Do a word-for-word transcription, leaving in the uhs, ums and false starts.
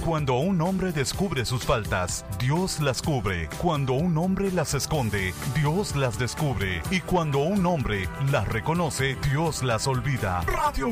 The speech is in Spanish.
Cuando un hombre descubre sus faltas, Dios las cubre. Cuando un hombre las esconde, Dios las descubre. Y cuando un hombre las reconoce, Dios las olvida. Radio